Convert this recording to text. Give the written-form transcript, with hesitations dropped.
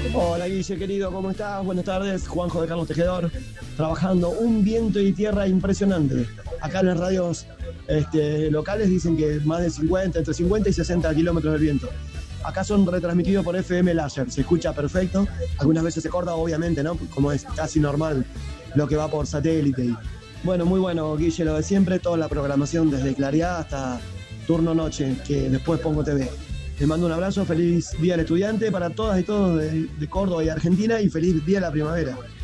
Hola Guille, querido, ¿cómo estás? Buenas tardes, Juanjo de Carlos Tejedor, trabajando un viento y tierra impresionante. Acá en las radios locales dicen que más de 50, entre 50 y 60 kilómetros del viento. Acá son retransmitidos por FM Láser, se escucha perfecto. Algunas veces se corta, obviamente, ¿no? Como es casi normal lo que va por satélite. Bueno, muy bueno, Guille, lo de siempre, toda la programación desde Claridad hasta Turno Noche, que después pongo TV. Les mando un abrazo, feliz Día del Estudiante para todas y todos de Córdoba y Argentina y feliz Día de la Primavera.